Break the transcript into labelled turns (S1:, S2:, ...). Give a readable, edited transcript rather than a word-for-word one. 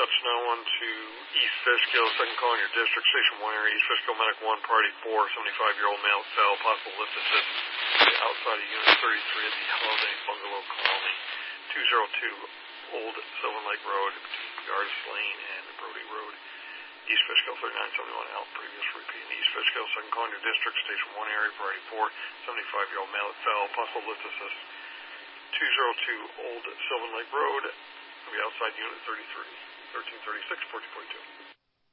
S1: now on to East Fishkill, second call in your district, Station 1 area, East Fishkill, Medic 1, Party 4, 75-year-old male fell, possible lift assist outside of Unit 33 at the Holiday Bungalow Colony, 202 Old Sylvan Lake Road, between Gardas Lane and Brody Road, East Fishkill, 3971 out, previous repeat. East Fishkill, second call in your district, Station 1 area, Party 4, 75-year-old male fell, possible lift assist 202 Old Sylvan Lake Road, will be outside Unit 33, 1336, 1442.